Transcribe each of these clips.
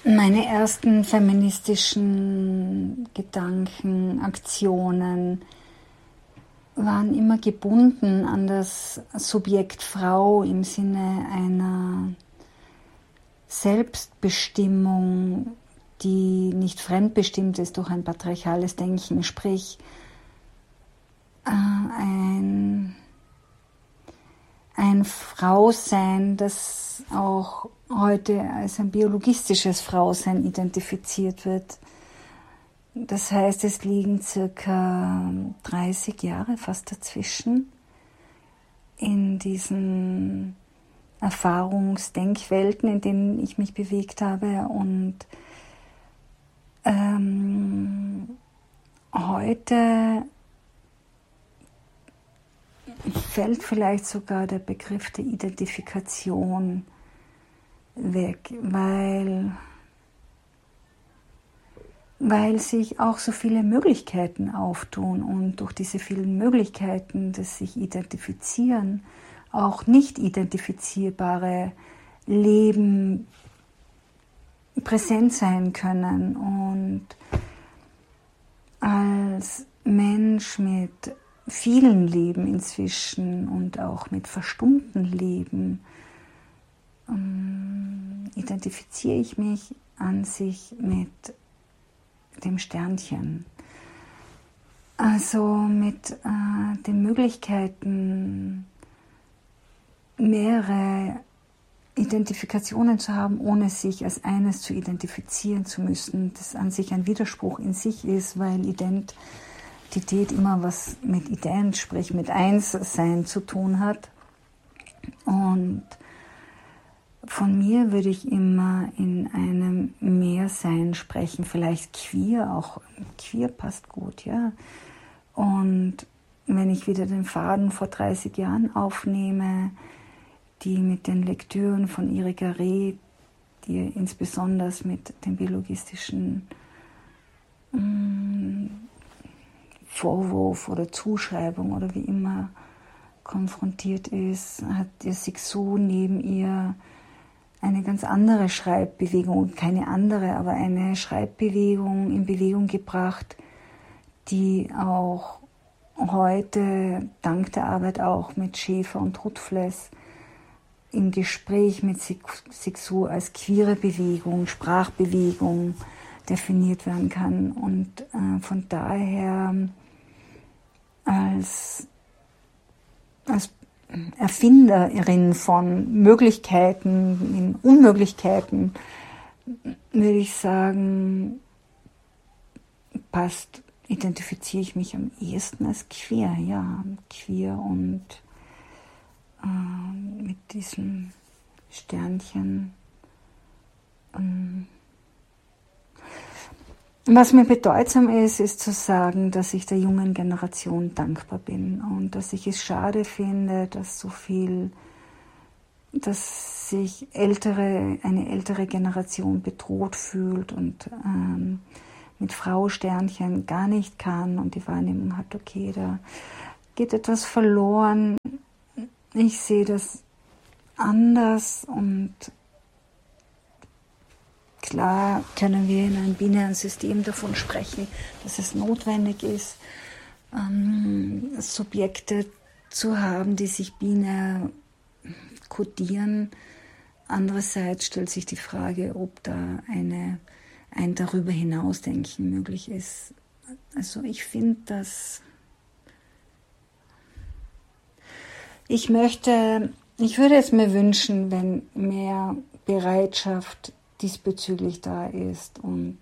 Meine ersten feministischen Gedanken, Aktionen waren immer gebunden an das Subjekt Frau im Sinne einer Selbstbestimmung, die nicht fremdbestimmt ist durch ein patriarchales Denken, sprich ein Frausein, das auch heute als ein biologistisches Frausein identifiziert wird. Das heißt, es liegen circa 30 Jahre fast dazwischen in diesen Erfahrungsdenkwelten, in denen ich mich bewegt habe. Und heute fällt vielleicht sogar der Begriff der Identifikation weg, weil sich auch so viele Möglichkeiten auftun und durch diese vielen Möglichkeiten des sich identifizieren auch nicht identifizierbare Leben präsent sein können. Und als Mensch mit vielen Leben inzwischen und auch mit verstummten Leben identifiziere ich mich an sich mit dem Sternchen. Also mit den Möglichkeiten, mehrere Identifikationen zu haben, ohne sich als eines zu identifizieren zu müssen, das an sich ein Widerspruch in sich ist, weil Identität immer was mit Ident, sprich mit Einssein zu tun hat. Und von mir würde ich immer in einem Mehrsein sprechen, vielleicht queer, auch queer passt gut, ja. Und wenn ich wieder den Faden vor 30 Jahren aufnehme, die mit den Lektüren von Erika Reh, die insbesondere mit dem biologistischen Vorwurf oder Zuschreibung oder wie immer konfrontiert ist, hat ihr Sixou neben ihr eine ganz andere Schreibbewegung, keine andere, aber eine Schreibbewegung in Bewegung gebracht, die auch heute, dank der Arbeit auch mit Schäfer und Rutfles, im Gespräch mit Sixou als queere Bewegung, Sprachbewegung definiert werden kann. Und von daher als Erfinderin von Möglichkeiten in Unmöglichkeiten, würde ich sagen, identifiziere ich mich am ehesten als queer, ja, queer und mit diesem Sternchen. Was mir bedeutsam ist zu sagen, dass ich der jungen Generation dankbar bin und dass ich es schade finde, dass sich eine ältere Generation bedroht fühlt und mit Frau-Sternchen gar nicht kann und die Wahrnehmung hat, okay, da geht etwas verloren. Ich sehe das anders und klar können wir in einem binären System davon sprechen, dass es notwendig ist, Subjekte zu haben, die sich binär kodieren. Andererseits stellt sich die Frage, ob da ein darüber hinausdenken möglich ist. Also ich finde, dass ich würde es mir wünschen, wenn mehr Bereitschaft diesbezüglich da ist und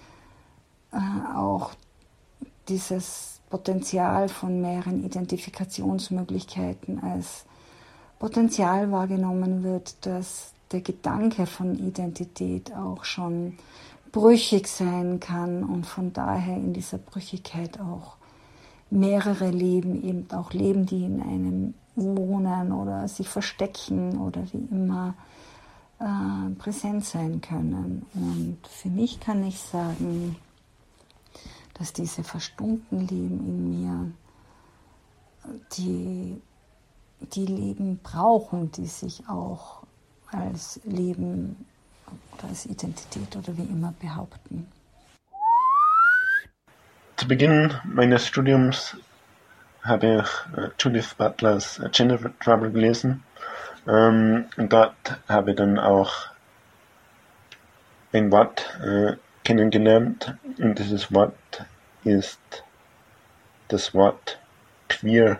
auch dieses Potenzial von mehreren Identifikationsmöglichkeiten als Potenzial wahrgenommen wird, dass der Gedanke von Identität auch schon brüchig sein kann und von daher in dieser Brüchigkeit auch mehrere Leben, eben auch Leben, die in einem wohnen oder sich verstecken oder wie immer präsent sein können. Und für mich kann ich sagen, dass diese verstummten Leben in mir die Leben brauchen, die sich auch als Leben oder als Identität oder wie immer behaupten. Zu Beginn meines Studiums habe ich Judith Butlers Gender Trouble gelesen. Und dort habe ich dann auch ein Wort kennengelernt. Und dieses Wort ist das Wort queer.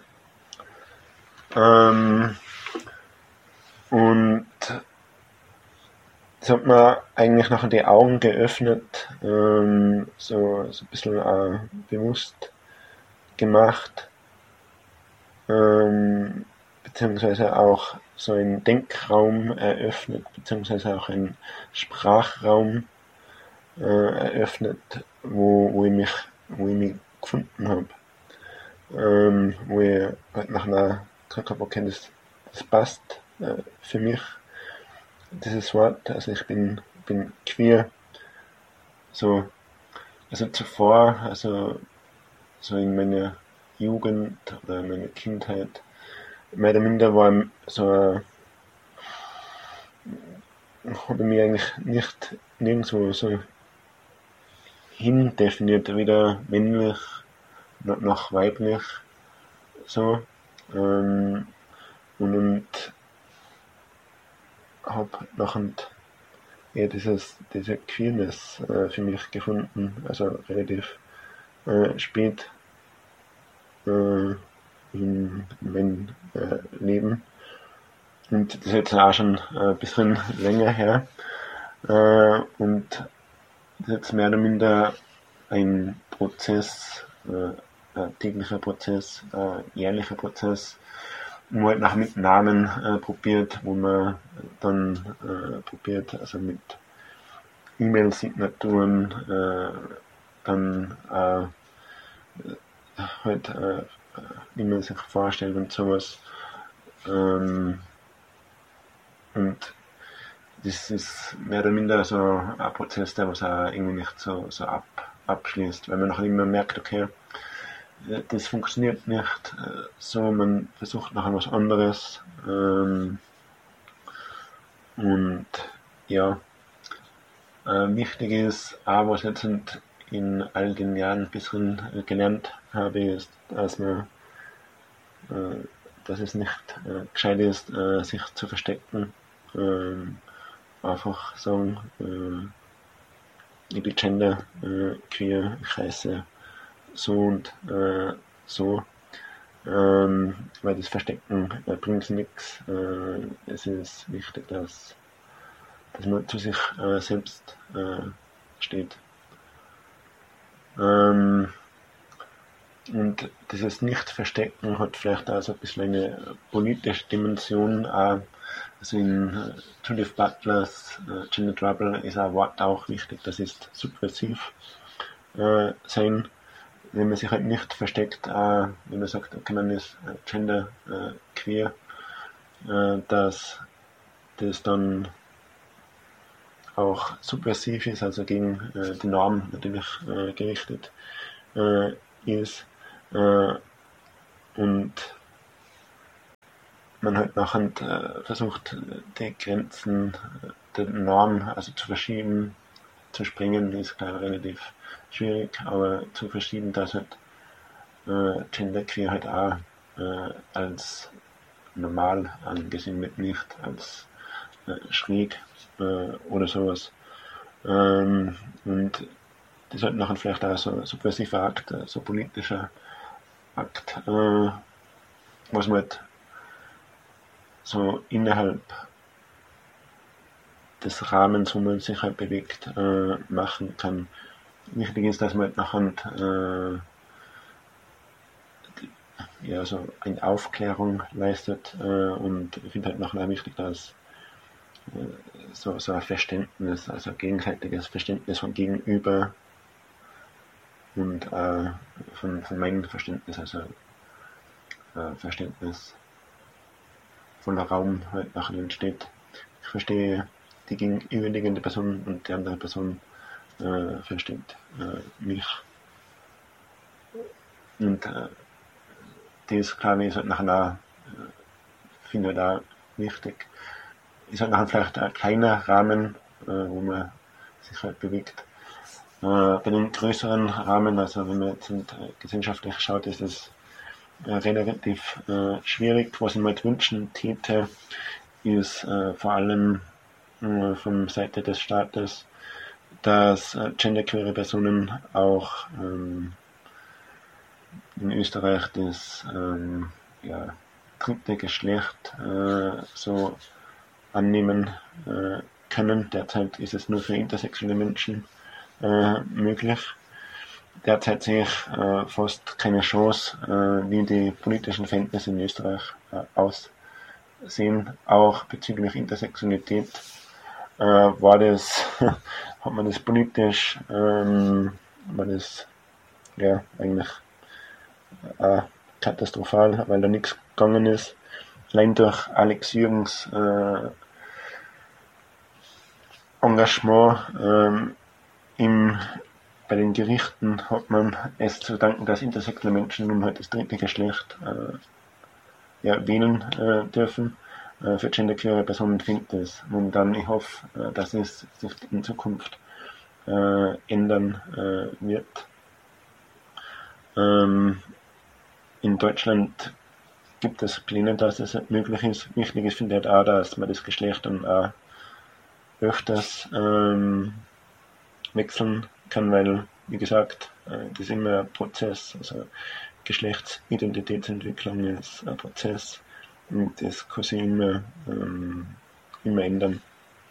Und das hat mir eigentlich noch die Augen geöffnet, so ein bisschen bewusst gemacht, beziehungsweise auch so einen Denkraum eröffnet, beziehungsweise auch einen Sprachraum eröffnet, wo ich mich gefunden habe. Wo ich halt nach einer gesagt habe, okay, das passt für mich, dieses Wort, also ich bin queer, so, also zuvor, also so in meiner Jugend oder in meiner Kindheit, mehr oder minder war so, habe ich mich eigentlich nicht nirgendwo so hindefiniert, weder männlich noch weiblich, so, und habe nachher eher diese Queerness für mich gefunden, also relativ spät in meinem Leben. Und das ist jetzt auch schon ein bisschen länger her. Und das ist jetzt mehr oder minder ein Prozess, ein täglicher Prozess, ein jährlicher Prozess, wo man halt nach mit Namen probiert, wo man dann probiert, also mit E-Mail-Signaturen, dann halt, wie man sich vorstellt und sowas. Und das ist mehr oder minder so ein Prozess, der was auch irgendwie nicht so abschließt, weil man nachher immer merkt, okay, das funktioniert nicht so, man versucht nachher was anderes. Und ja, wichtig ist auch, was ich jetzt in all den Jahren ein bisschen gelernt habe, ist, dass es nicht gescheit ist, sich zu verstecken. Einfach sagen, ich bin Gender, queer, ich heiße so und so. Weil das Verstecken bringt nichts. Es ist wichtig, dass man zu sich selbst steht. Und dieses Nicht-Verstecken hat vielleicht auch so ein bisschen eine politische Dimension. Also in Judith Butlers Gender Trouble ist ein Wort auch wichtig, das ist subversiv sein. Wenn man sich halt nicht versteckt, wenn man sagt, okay, man ist gender queer, dass das dann auch subversiv ist, also gegen die Norm natürlich gerichtet ist, und man halt nachher versucht, die Grenzen der Norm also zu verschieben, zu sprengen, ist klar relativ schwierig, aber zu verschieben, dass halt Genderqueer halt auch als normal angesehen wird, nicht als schräg oder sowas. Und das halt nachher vielleicht auch so ein subversiver Akt, so ein politischer Akt, was man halt so innerhalb des Rahmens, wo man sich halt bewegt, machen kann. Wichtig ist, dass man halt nachher so eine Aufklärung leistet, und ich finde halt nachher wichtig, dass so ein Verständnis, also ein gegenseitiges Verständnis von Gegenüber und von meinem Verständnis, also Verständnis von der Raum halt nachher entsteht. Ich verstehe die gegenüberliegende Person und die andere Person versteht mich. Und das, glaube ich, ist halt nachher finde ich da wichtig. Ist halt nachher vielleicht ein kleiner Rahmen, wo man sich halt bewegt. Bei den größeren Rahmen, also wenn man jetzt gesellschaftlich schaut, ist es relativ schwierig. Was ich mir halt wünschen täte, ist vor allem von Seite des Staates, dass genderqueere Personen auch in Österreich das dritte Geschlecht so annehmen können. Derzeit ist es nur für intersexuelle Menschen möglich. Derzeit sehe ich fast keine Chance, wie die politischen Verhältnisse in Österreich aussehen, auch bezüglich Intersexualität. Hat man das politisch, war das eigentlich katastrophal, weil da nichts gegangen ist. Allein durch Alex Jürgens Engagement bei den Gerichten hat man es zu danken, dass intersexuelle Menschen nun halt das dritte Geschlecht wählen dürfen. Für genderqueere Personen fehlt es. Und dann, ich hoffe, dass es sich in Zukunft ändern wird. In Deutschland gibt es Pläne, dass es möglich ist. Wichtig ist, finde ich auch, dass man das Geschlecht dann auch öfters wechseln kann, weil, wie gesagt, das ist immer ein Prozess. Also Geschlechtsidentitätsentwicklung ist ein Prozess und das kann sich immer ändern.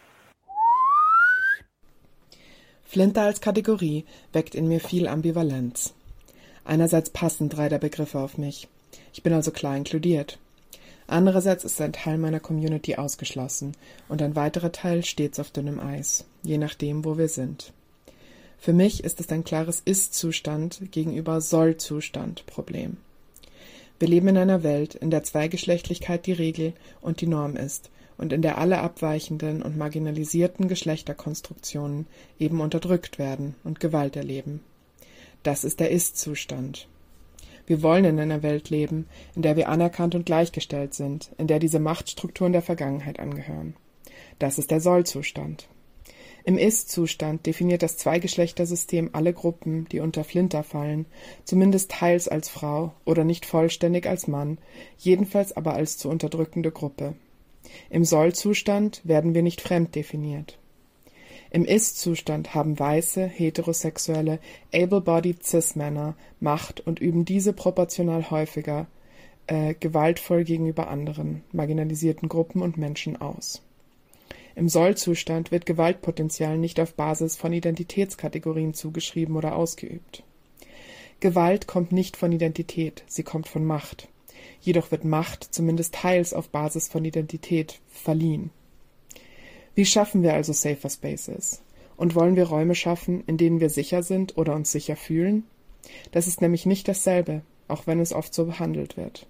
Flinter als Kategorie weckt in mir viel Ambivalenz. Einerseits passen 3 der Begriffe auf mich. Ich bin also klar inkludiert. Andererseits ist ein Teil meiner Community ausgeschlossen und ein weiterer Teil stets auf dünnem Eis, je nachdem, wo wir sind. Für mich ist es ein klares Ist-Zustand gegenüber Soll-Zustand-Problem. Wir leben in einer Welt, in der Zweigeschlechtlichkeit die Regel und die Norm ist und in der alle abweichenden und marginalisierten Geschlechterkonstruktionen eben unterdrückt werden und Gewalt erleben. Das ist der Ist-Zustand. Wir wollen in einer Welt leben, in der wir anerkannt und gleichgestellt sind, in der diese Machtstrukturen der Vergangenheit angehören. Das ist der Soll-Zustand. Im Ist-Zustand definiert das Zweigeschlechtersystem alle Gruppen, die unter Flinter fallen, zumindest teils als Frau oder nicht vollständig als Mann, jedenfalls aber als zu unterdrückende Gruppe. Im Soll-Zustand werden wir nicht fremd definiert. Im Ist-Zustand haben weiße, heterosexuelle, able-bodied Cis-Männer Macht und üben diese proportional häufiger gewaltvoll gegenüber anderen, marginalisierten Gruppen und Menschen aus. Im Soll-Zustand wird Gewaltpotenzial nicht auf Basis von Identitätskategorien zugeschrieben oder ausgeübt. Gewalt kommt nicht von Identität, sie kommt von Macht. Jedoch wird Macht zumindest teils auf Basis von Identität verliehen. Wie schaffen wir also Safer Spaces? Und wollen wir Räume schaffen, in denen wir sicher sind oder uns sicher fühlen? Das ist nämlich nicht dasselbe, auch wenn es oft so behandelt wird.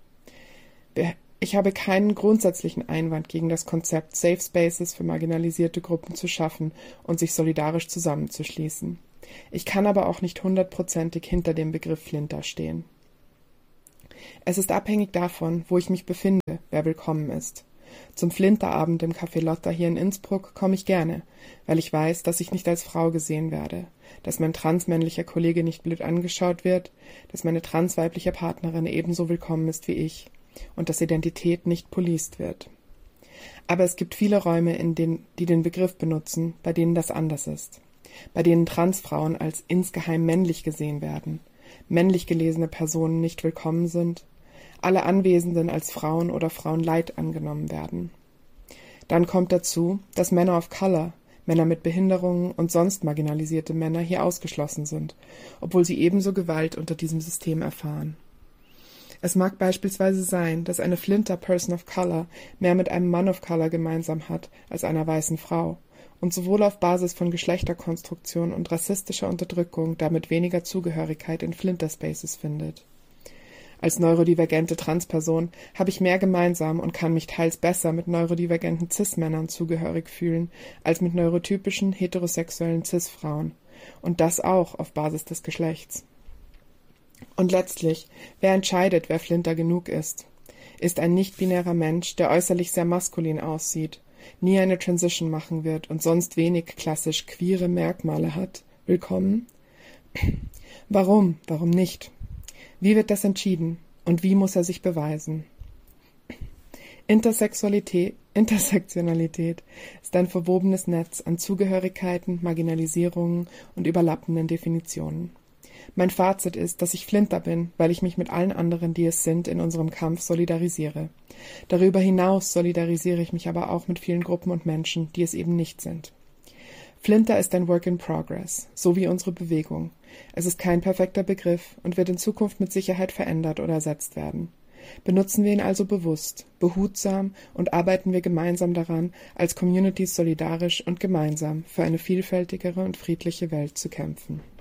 Ich habe keinen grundsätzlichen Einwand gegen das Konzept, Safe Spaces für marginalisierte Gruppen zu schaffen und sich solidarisch zusammenzuschließen. Ich kann aber auch nicht 100%ig hinter dem Begriff Flinter stehen. Es ist abhängig davon, wo ich mich befinde, wer willkommen ist. Zum Flinterabend im Café Lotta hier in Innsbruck komme ich gerne, weil ich weiß, dass ich nicht als Frau gesehen werde, dass mein transmännlicher Kollege nicht blöd angeschaut wird, dass meine transweibliche Partnerin ebenso willkommen ist wie ich und dass Identität nicht policed wird. Aber es gibt viele Räume, die den Begriff benutzen, bei denen das anders ist, bei denen Transfrauen als insgeheim männlich gesehen werden, männlich gelesene Personen nicht willkommen sind, alle Anwesenden als Frauen oder Frauenleid angenommen werden. Dann kommt dazu, dass Männer of Color, Männer mit Behinderungen und sonst marginalisierte Männer hier ausgeschlossen sind, obwohl sie ebenso Gewalt unter diesem System erfahren. Es mag beispielsweise sein, dass eine Flinter Person of Color mehr mit einem Mann of Color gemeinsam hat als einer weißen Frau und sowohl auf Basis von Geschlechterkonstruktion und rassistischer Unterdrückung damit weniger Zugehörigkeit in Flinter Spaces findet. Als neurodivergente Transperson habe ich mehr gemeinsam und kann mich teils besser mit neurodivergenten Cis-Männern zugehörig fühlen, als mit neurotypischen heterosexuellen Cis-Frauen. Und das auch auf Basis des Geschlechts. Und letztlich, wer entscheidet, wer Flinter genug ist? Ist ein nicht-binärer Mensch, der äußerlich sehr maskulin aussieht, nie eine Transition machen wird und sonst wenig klassisch queere Merkmale hat, willkommen? Warum? Warum nicht? Wie wird das entschieden? Und wie muss er sich beweisen? Intersektionalität ist ein verwobenes Netz an Zugehörigkeiten, Marginalisierungen und überlappenden Definitionen. Mein Fazit ist, dass ich Flinter bin, weil ich mich mit allen anderen, die es sind, in unserem Kampf solidarisiere. Darüber hinaus solidarisiere ich mich aber auch mit vielen Gruppen und Menschen, die es eben nicht sind. Flinter ist ein Work in Progress, so wie unsere Bewegung. Es ist kein perfekter Begriff und wird in Zukunft mit Sicherheit verändert oder ersetzt werden. Benutzen wir ihn also bewusst, behutsam und arbeiten wir gemeinsam daran, als Communities solidarisch und gemeinsam für eine vielfältigere und friedliche Welt zu kämpfen.